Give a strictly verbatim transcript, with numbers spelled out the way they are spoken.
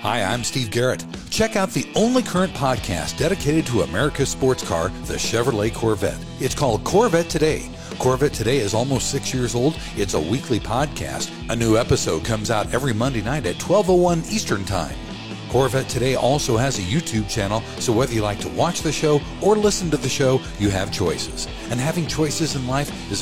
Hi, I'm Steve Garrett. Check out the only current podcast dedicated to America's sports car, the Chevrolet Corvette. It's called Corvette Today. Corvette Today is almost six years old. It's a weekly podcast. A new episode comes out every Monday night at twelve oh one Eastern Time. Corvette Today also has a YouTube channel, so whether you like to watch the show or listen to the show, you have choices. And having choices in life is